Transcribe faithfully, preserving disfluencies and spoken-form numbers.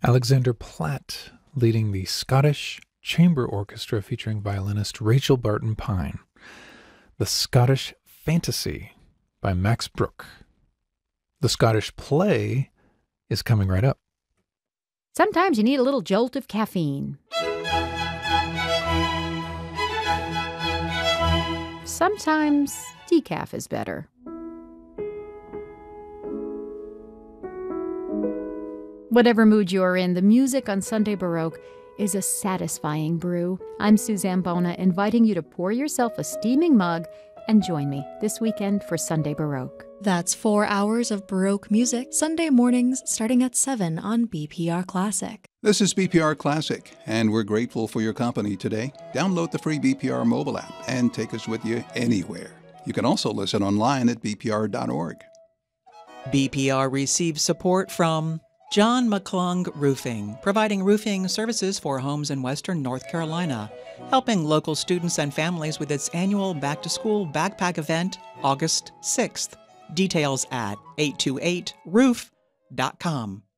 Alexander Platt leading the Scottish Chamber Orchestra featuring violinist Rachel Barton Pine. The Scottish Fantasy by Max Bruch. The Scottish Play is coming right up. Sometimes you need a little jolt of caffeine. Sometimes decaf is better. Whatever mood you're in, the music on Sunday Baroque is a satisfying brew. I'm Suzanne Bona, inviting you to pour yourself a steaming mug and join me this weekend for Sunday Baroque. That's four hours of Baroque music, Sunday mornings starting at seven on B P R Classic. This is B P R Classic, and we're grateful for your company today. Download the free B P R mobile app and take us with you anywhere. You can also listen online at b p r dot org. B P R receives support from John McClung Roofing, providing roofing services for homes in western North Carolina, helping local students and families with its annual back-to-school backpack event, August sixth. Details at eight two eight roof dot com.